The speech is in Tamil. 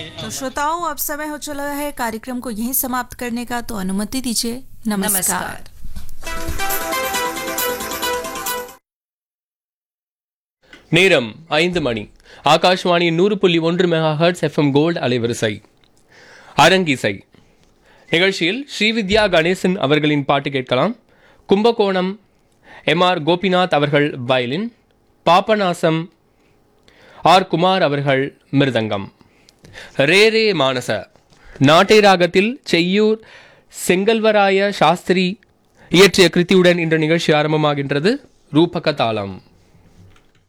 तो श्रोताओं, अब समय हो चला है कार्यक्रम को यहीं समाप्त करने का, तो अनुमति दीजिए। नमस्कार। நேரம் 5 மணி. ஆகாஷ்வாணி 100.1 மெகாஹெர்ட்ஸ் எஃப்எம் கோல்டு அலைவரிசை. அரங்கிசை நிகழ்ச்சியில் ஸ்ரீவித்யா கணேசன் அவர்களின் பாட்டு கேட்கலாம். கும்பகோணம் எம்.ஆர். கோபிநாத் அவர்கள் வயலின், பாபநாசம் ஆர். குமார் அவர்கள் மிருதங்கம். ரே ரே மானச நாட்டை ராகத்தில் செய்யூர் செங்கல்வராய சாஸ்திரி இயற்றிய கிருத்தியுடன் இன்று நிகழ்ச்சி ஆரம்பமாகின்றது. ரூபக தாளம்.